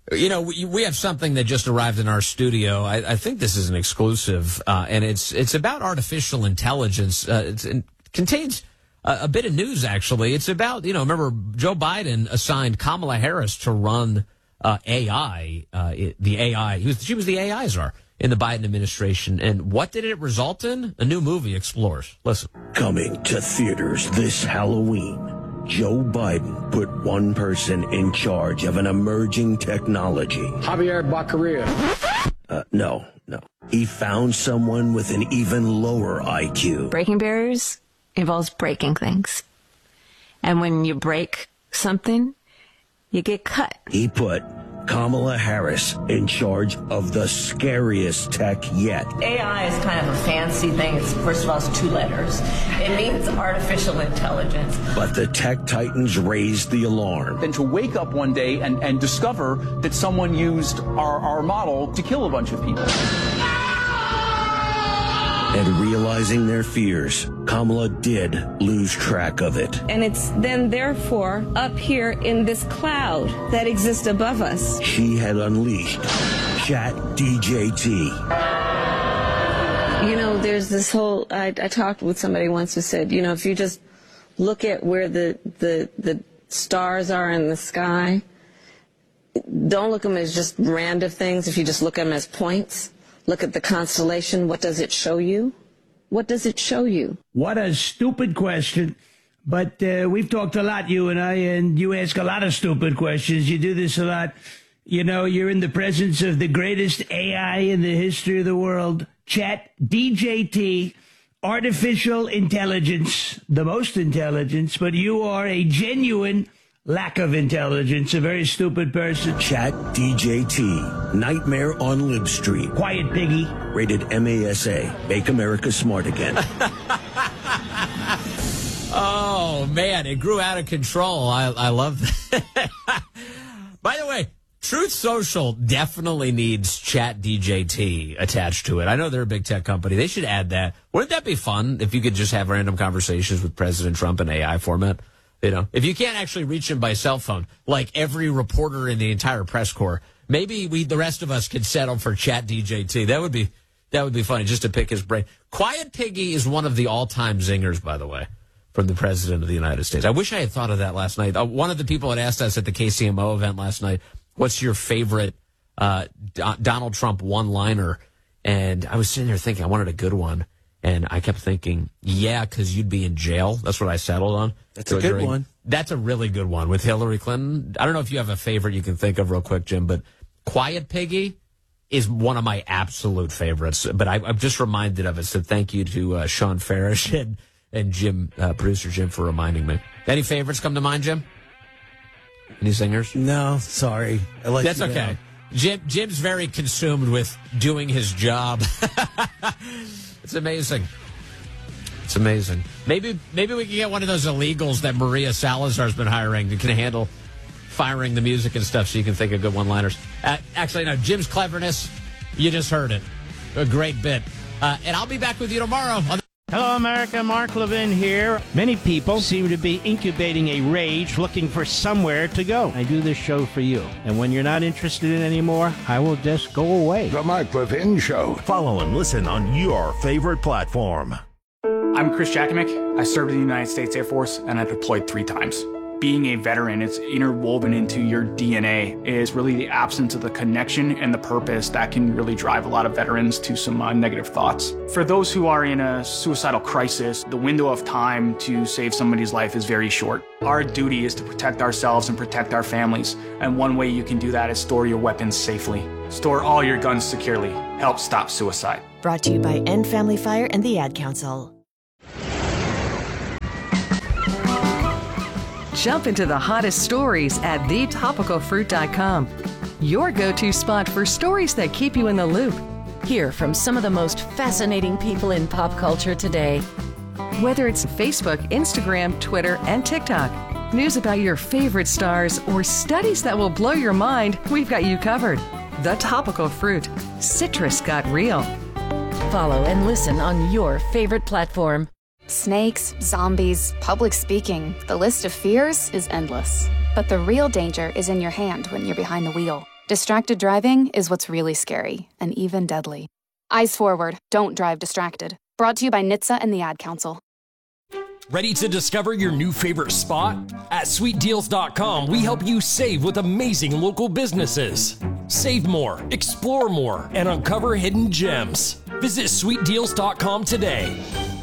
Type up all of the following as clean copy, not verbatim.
We have something that just arrived in our studio. I think this is an exclusive, and it's about artificial intelligence. It contains a bit of news, actually. It's about, remember Joe Biden assigned Kamala Harris to run AI, the AI. She was the AI czar in the Biden administration. And what did it result in? A new movie explores. Listen. Coming to theaters this Halloween. Joe Biden put one person in charge of an emerging technology. Javier Baccaria. No. He found someone with an even lower IQ. Breaking barriers involves breaking things. And when you break something, you get cut. He put Kamala Harris in charge of the scariest tech yet. AI is kind of a fancy thing. It's, first of all, it's 2 letters. It means artificial intelligence. But the tech titans raised the alarm. Then to wake up one day and discover that someone used our model to kill a bunch of people. And realizing their fears, Kamala did lose track of it. And it's then, therefore, up here in this cloud that exists above us. She had unleashed ChatDJT. There's this whole, I talked with somebody once who said, if you just look at where the stars are in the sky, don't look at them as just random things. If you just look at them as points, look at the constellation. What does it show you? What does it show you? What a stupid question. But we've talked a lot, you and I, and you ask a lot of stupid questions. You do this a lot. You're in the presence of the greatest AI in the history of the world. ChatDJT, artificial intelligence, the most intelligence, but you are a genuine lack of intelligence, a very stupid person. ChatDJT, Nightmare on Lib Street. Quiet piggy. Rated MASA. Make America smart again. Oh, man, it grew out of control. I love that. By the way, Truth Social definitely needs ChatDJT attached to it. I know they're a big tech company. They should add that. Wouldn't that be fun if you could just have random conversations with President Trump in AI format? If you can't actually reach him by cell phone, like every reporter in the entire press corps, maybe the rest of us could settle for ChatDJT. That would be funny, just to pick his brain. Quiet Piggy is one of the all-time zingers, by the way, from the President of the United States. I wish I had thought of that last night. One of the people had asked us at the KCMO event last night, what's your favorite Donald Trump one-liner? And I was sitting there thinking I wanted a good one. And I kept thinking, because you'd be in jail. That's what I settled on. That's a good one. That's a really good one with Hillary Clinton. I don't know if you have a favorite you can think of real quick, Jim, but Quiet Piggy is one of my absolute favorites. But I'm just reminded of it. So thank you to Sean Farish and Jim, producer Jim, for reminding me. Any favorites come to mind, Jim? Any singers? No, sorry. That's okay. Jim's very consumed with doing his job. It's amazing. It's amazing. Maybe we can get one of those illegals that Maria Salazar's been hiring that can handle firing the music and stuff so you can think of good one-liners. Actually, no, Jim's cleverness, you just heard it. A great bit. And I'll be back with you tomorrow. Hello, America. Mark Levin here. Many people seem to be incubating a rage looking for somewhere to go. I do this show for you. And when you're not interested in it anymore, I will just go away. The Mark Levin Show. Follow and listen on your favorite platform. I'm Chris Jakimick. I served in the United States Air Force, and I deployed 3 times. Being a veteran, it's interwoven into your DNA, is really the absence of the connection and the purpose that can really drive a lot of veterans to some negative thoughts. For those who are in a suicidal crisis, the window of time to save somebody's life is very short. Our duty is to protect ourselves and protect our families, and one way you can do that is store your weapons safely. Store all your guns securely. Help stop suicide. Brought to you by End Family Fire and the Ad Council. Jump into the hottest stories at thetopicalfruit.com. Your go-to spot for stories that keep you in the loop. Hear from some of the most fascinating people in pop culture today. Whether it's Facebook, Instagram, Twitter, and TikTok, news about your favorite stars, or studies that will blow your mind, we've got you covered. The Topical Fruit. Citrus got real. Follow and listen on your favorite platform. Snakes, zombies, public speaking, the list of fears is endless. But the real danger is in your hand when you're behind the wheel. Distracted driving is what's really scary and even deadly. Eyes forward, don't drive distracted. Brought to you by NHTSA and the Ad Council. Ready to discover your new favorite spot? At sweetdeals.com, we help you save with amazing local businesses. Save more, explore more, and uncover hidden gems. Visit sweetdeals.com today.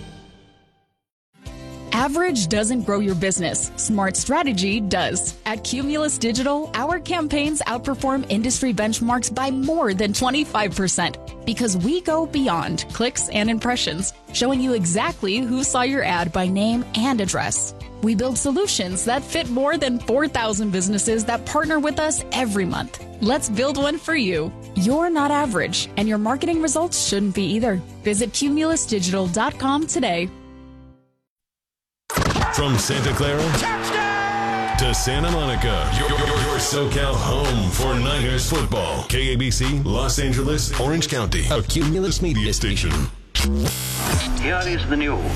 Average doesn't grow your business. Smart strategy does. At Cumulus Digital, our campaigns outperform industry benchmarks by more than 25% because we go beyond clicks and impressions, showing you exactly who saw your ad by name and address. We build solutions that fit more than 4,000 businesses that partner with us every month. Let's build one for you. You're not average, and your marketing results shouldn't be either. Visit cumulusdigital.com today. From Santa Clara to Santa Monica, your SoCal home for Niners football. KABC, Los Angeles, Orange County, a Cumulus media station. Here is the news.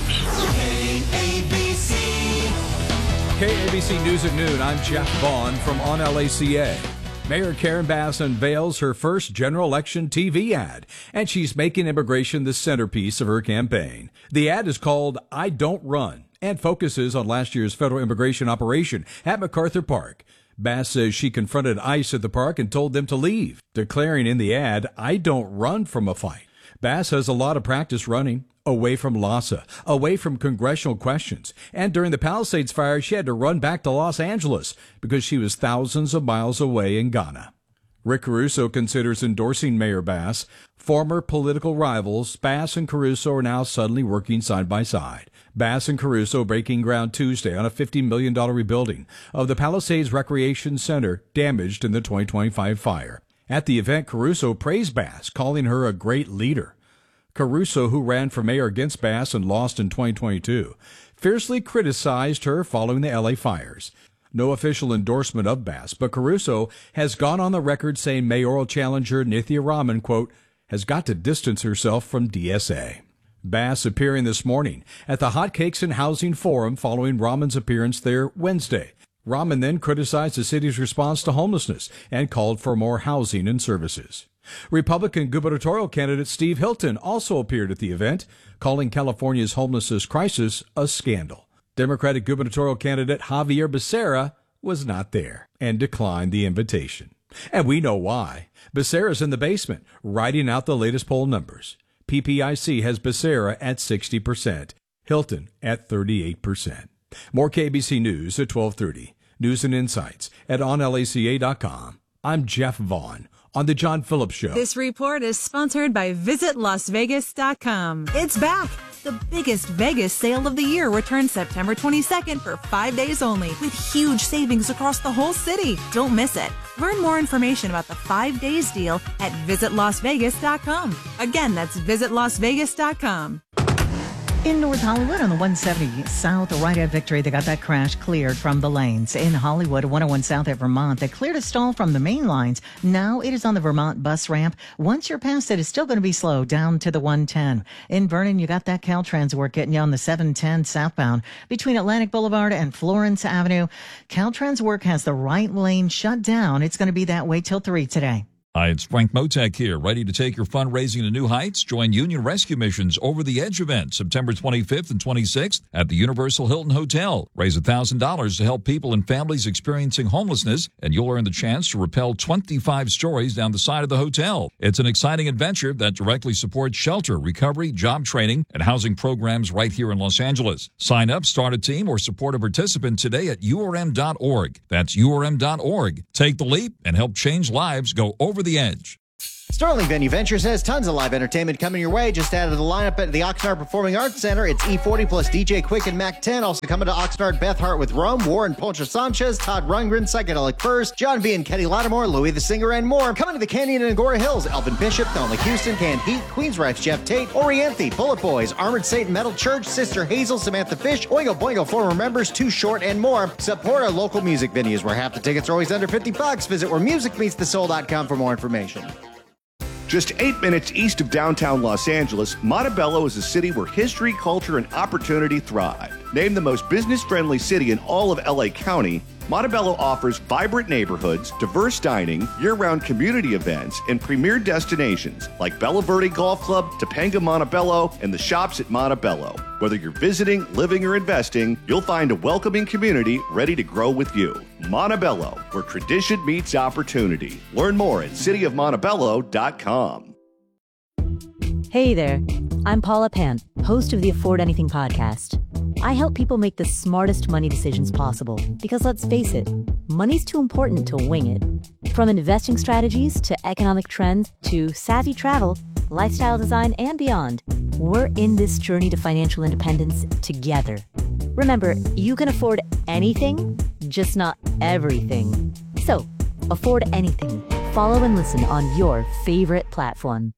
KABC News at Noon, I'm Jeff Vaughn from On LACA. Mayor Karen Bass unveils her first general election TV ad, and she's making immigration the centerpiece of her campaign. The ad is called I Don't Run and focuses on last year's federal immigration operation at MacArthur Park. Bass says she confronted ICE at the park and told them to leave, declaring in the ad, I don't run from a fight. Bass has a lot of practice running, away from LASA, away from congressional questions, and during the Palisades fire, she had to run back to Los Angeles because she was thousands of miles away in Ghana. Rick Caruso considers endorsing Mayor Bass. Former political rivals, Bass and Caruso are now suddenly working side by side. Bass and Caruso breaking ground Tuesday on a $50 million rebuilding of the Palisades Recreation Center damaged in the 2025 fire. At the event, Caruso praised Bass, calling her a great leader. Caruso, who ran for mayor against Bass and lost in 2022, fiercely criticized her following the LA fires. No official endorsement of Bass, but Caruso has gone on the record saying mayoral challenger Nithya Raman, quote, has got to distance herself from DSA. Bass appearing this morning at the Hotcakes and Housing Forum following Raman's appearance there Wednesday. Raman then criticized the city's response to homelessness and called for more housing and services. Republican gubernatorial candidate Steve Hilton also appeared at the event, calling California's homelessness crisis a scandal. Democratic gubernatorial candidate Javier Becerra was not there and declined the invitation. And we know why. Becerra's in the basement, writing out the latest poll numbers. PPIC has Becerra at 60%, Hilton at 38%. More KBC News at 12:30. News and insights at onlaca.com. I'm Jeff Vaughn on The John Phillips Show. This report is sponsored by VisitLasVegas.com. It's back. The biggest Vegas sale of the year returns September 22nd for 5 days only with huge savings across the whole city. Don't miss it. Learn more information about the 5 days deal at VisitLasVegas.com. Again, that's VisitLasVegas.com. In North Hollywood on the 170 South, right at Victory, they got that crash cleared from the lanes. In Hollywood, 101 South at Vermont, they cleared a stall from the main lines. Now it is on the Vermont bus ramp. Once you're past it, it's still going to be slow down to the 110. In Vernon, you got that Caltrans work getting you on the 710 southbound between Atlantic Boulevard and Florence Avenue. Caltrans work has the right lane shut down. It's going to be that way till 3 today. Hi, it's Frank Motek here, ready to take your fundraising to new heights? Join Union Rescue Mission's Over the Edge event, September 25th and 26th at the Universal Hilton Hotel. Raise $1,000 to help people and families experiencing homelessness, and you'll earn the chance to rappel 25 stories down the side of the hotel. It's an exciting adventure that directly supports shelter, recovery, job training, and housing programs right here in Los Angeles. Sign up, start a team, or support a participant today at urm.org. That's urm.org. Take the leap and help change lives. Go over the edge. Sterling Venue Ventures has tons of live entertainment coming your way. Just added the lineup at the Oxnard Performing Arts Center. It's E40 plus DJ Quick and Mac 10. Also coming to Oxnard, Beth Hart with Rome, Warren Poncho Sanchez, Todd Rundgren, Psychedelic Furs, John B. and Kenny Lattimore, Louis the Singer, and more. Coming to the Canyon and Agora Hills, Elvin Bishop, Thelma Houston, Canned Heat, Queensrÿche, Jeff Tate, Orienthi, Bullet Boys, Armored Satan Metal Church, Sister Hazel, Samantha Fish, Oingo Boingo, former members, Too Short, and more. Support our local music venues where half the tickets are always under $50. Visit wheremusicmeetsthesoul.com for more information. Just 8 minutes east of downtown Los Angeles, Montebello is a city where history, culture, and opportunity thrive. Named the most business-friendly city in all of LA County, Montebello offers vibrant neighborhoods, diverse dining, year-round community events, and premier destinations like Bella Verde Golf Club, Topanga Montebello, and the shops at Montebello. Whether you're visiting, living, or investing, you'll find a welcoming community ready to grow with you. Montebello, where tradition meets opportunity. Learn more at cityofmontebello.com. Hey there, I'm Paula Pant, host of the Afford Anything podcast. I help people make the smartest money decisions possible because, let's face it, money's too important to wing it. From investing strategies to economic trends to savvy travel, lifestyle design, and beyond, we're in this journey to financial independence together. Remember, you can afford anything, just not everything. So, afford anything. Follow and listen on your favorite platform.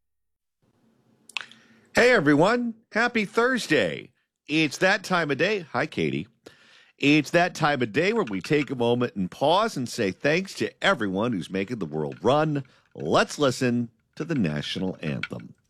Hey everyone, happy Thursday. It's that time of day. Hi, Katie. It's that time of day where we take a moment and pause and say thanks to everyone who's making the world run. Let's listen to the national anthem.